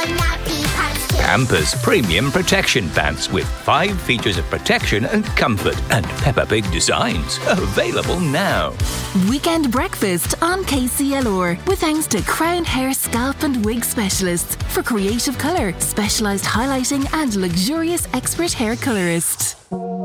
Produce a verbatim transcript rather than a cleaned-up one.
or nappy pants too. Pampers Premium Protection Pants with five features of protection and comfort and Peppa Pig designs. Available now. Weekend breakfast on K C L R with thanks to Crown Hair, Scalp and Wig Specialists for creative colour, specialised highlighting and luxurious expert hair colourist.